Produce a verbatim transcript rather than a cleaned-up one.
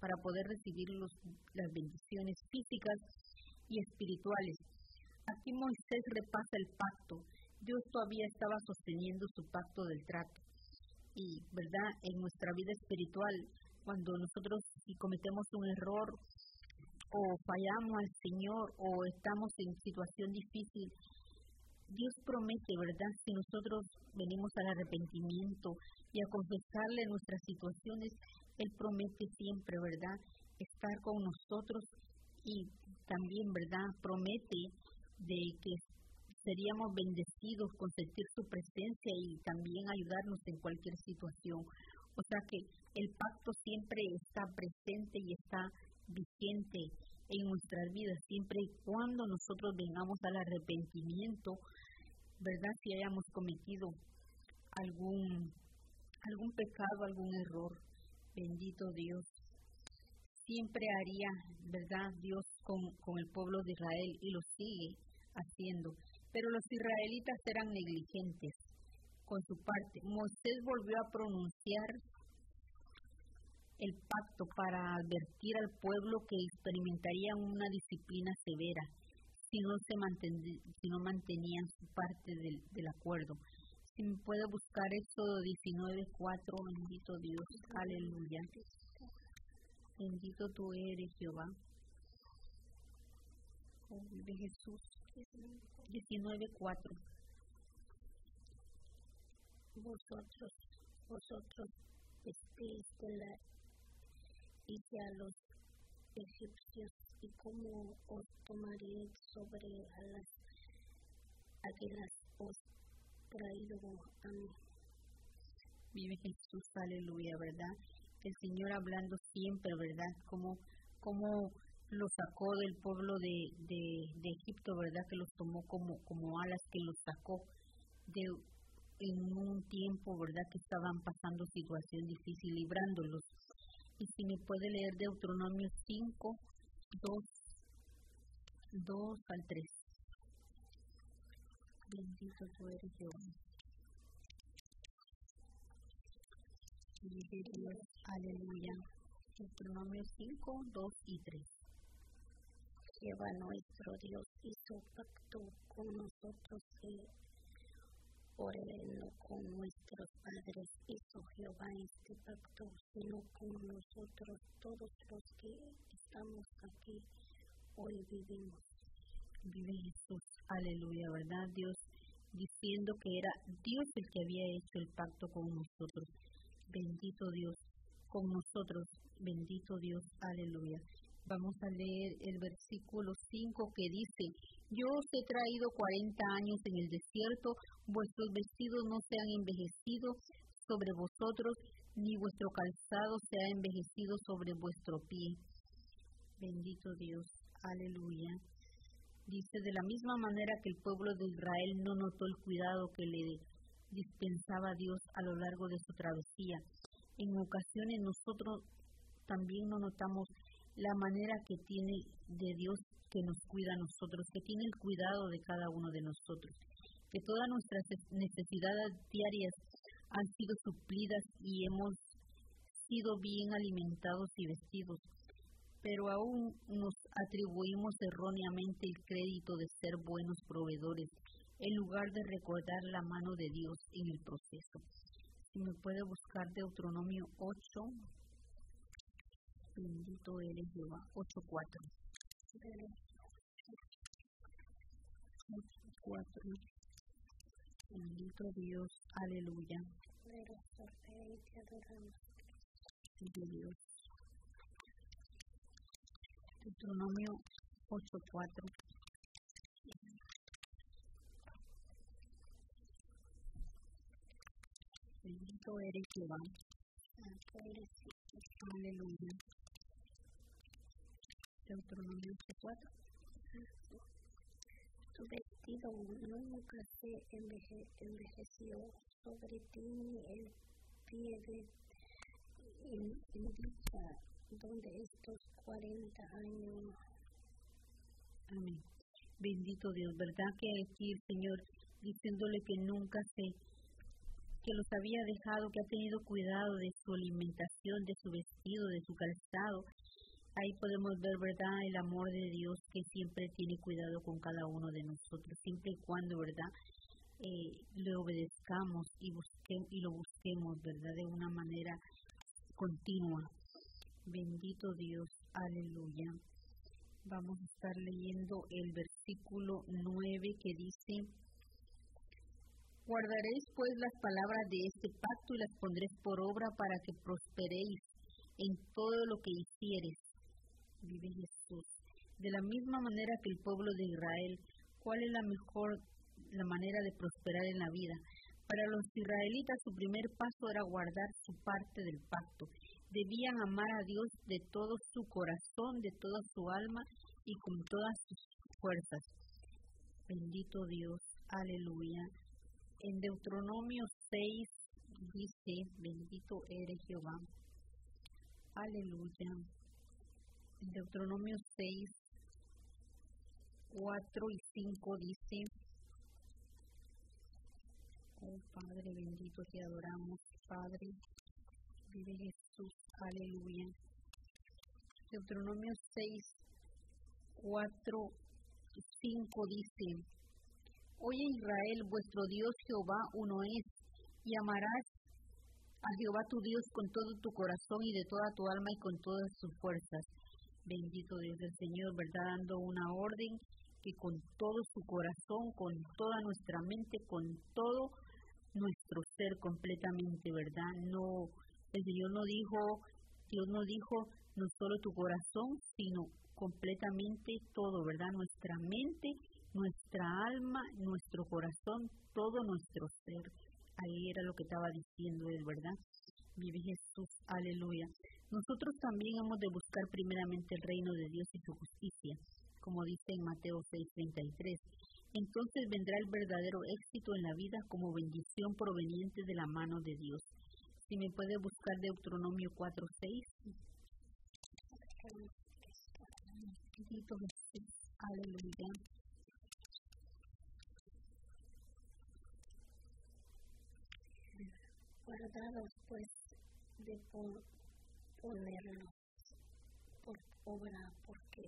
para poder recibir los, las bendiciones físicas y espirituales. Aquí Moisés repasa el pacto. Dios todavía estaba sosteniendo su pacto del trato. Y, ¿verdad?, en nuestra vida espiritual, cuando nosotros si cometemos un error o fallamos al Señor o estamos en situación difícil, Dios promete, ¿verdad?, si nosotros venimos al arrepentimiento y a confesarle nuestras situaciones, Él promete siempre, ¿verdad?, estar con nosotros y también, ¿verdad?, promete de que seríamos bendecidos con sentir su presencia y también ayudarnos en cualquier situación. O sea que el pacto siempre está presente y está vigente en nuestras vidas, siempre y cuando nosotros vengamos al arrepentimiento, ¿verdad? Si hayamos cometido algún, algún pecado, algún error, bendito Dios. Siempre haría, ¿verdad?, Dios con, con el pueblo de Israel y lo sigue haciendo. Pero los israelitas eran negligentes con su parte. Moisés volvió a pronunciar el pacto para advertir al pueblo que experimentarían una disciplina severa si no se manten, si no mantenían su parte del, del acuerdo. Si me puede buscar Éxodo diecinueve cuatro, bendito Dios, aleluya. Bendito tú eres, Jehová. Oh, vive Jesús. diecinueve cuatro. Vosotros, vosotros estéis de la hice a los egipcios, y como os tomaré sobre a las águilas os traído a mí. Vive Jesús, aleluya, ¿verdad? El Señor hablando siempre, ¿verdad? Como, como los sacó del pueblo de, de, de Egipto, ¿verdad? Que los tomó como, como alas, que los sacó de en un tiempo, ¿verdad? Que estaban pasando situación difícil, librándolos. Y si me puede leer Deuteronomio cinco, dos, dos al tres. Bendito tú eres, Jehová. Vive Dios, aleluya. Deuteronomio cinco, dos y tres. Jehová nuestro Dios hizo pacto con nosotros y por él, no con nuestros padres hizo Jehová este pacto, sino con nosotros todos los que estamos aquí hoy vivimos. Vive Jesús, aleluya, ¿verdad? Dios diciendo que era Dios el que había hecho el pacto con nosotros. Bendito Dios, con nosotros, bendito Dios, aleluya. Vamos a leer el versículo cinco que dice: Yo os he traído cuarenta años en el desierto, vuestros vestidos no se han envejecido sobre vosotros, ni vuestro calzado se ha envejecido sobre vuestro pie. Bendito Dios, aleluya. Dice: de la misma manera que el pueblo de Israel no notó el cuidado que le dispensaba Dios a lo largo de su travesía, en ocasiones nosotros también no notamos la manera que tiene de Dios que nos cuida a nosotros, que tiene el cuidado de cada uno de nosotros, que todas nuestras necesidades diarias han sido suplidas y hemos sido bien alimentados y vestidos, pero aún nos atribuimos erróneamente el crédito de ser buenos proveedores, en lugar de recordar la mano de Dios en el proceso. Si me puede buscar Deuteronomio ocho, bendito eres Jehová, ocho cuatro. ocho cuatro. Bendito Dios, aleluya. Bendito Dios. Deuteronomio ocho cuatro. Bendito eres Jehová. Aleluya. Deuteronomio ocho cuatro. Tu vestido nunca se enveje, envejeció sobre ti, ni el pie de indica donde estos cuarenta años. Amén. Bendito Dios, ¿verdad? Que aquí el Señor diciéndole que nunca se que los había dejado, que ha tenido cuidado de su alimentación, de su vestido, de su calzado. Ahí podemos ver, ¿verdad?, el amor de Dios que siempre tiene cuidado con cada uno de nosotros, siempre y cuando, ¿verdad?, eh, le obedezcamos y, busque, y lo busquemos, ¿verdad?, de una manera continua. Bendito Dios, aleluya. Vamos a estar leyendo el versículo nueve que dice: guardaréis pues las palabras de este pacto y las pondréis por obra para que prosperéis en todo lo que hicieres. Vive Jesús. De la misma manera que el pueblo de Israel, ¿cuál es la mejor la manera de prosperar en la vida? Para los israelitas su primer paso era guardar su parte del pacto. Debían amar a Dios de todo su corazón, de toda su alma y con todas sus fuerzas. Bendito Dios, aleluya. En Deuteronomio seis dice: bendito eres Jehová. Aleluya. En Deuteronomio seis, cuatro y cinco dice: oh Padre bendito, te adoramos, Padre, vive Jesús, aleluya. Deuteronomio seis, cuatro y cinco dice: oye Israel, vuestro Dios Jehová uno es, y amarás a Jehová tu Dios con todo tu corazón y de toda tu alma y con todas tus fuerzas. Bendito Dios del Señor, ¿verdad?, dando una orden que con todo su corazón, con toda nuestra mente, con todo nuestro ser completamente, ¿verdad? No, el Señor no dijo, Dios no dijo no solo tu corazón, sino completamente todo, ¿verdad? Nuestra mente, nuestra alma, nuestro corazón, todo nuestro ser. Ahí era lo que estaba diciendo él, ¿verdad? Vive Jesús, aleluya. Nosotros también hemos de buscar primeramente el reino de Dios y su justicia, como dice en Mateo seis treinta y tres. Entonces vendrá el verdadero éxito en la vida como bendición proveniente de la mano de Dios. Si me puede buscar Deuteronomio cuatro seis. Bendito Jesús, aleluya. Guardados pues de ponerlos por obra, porque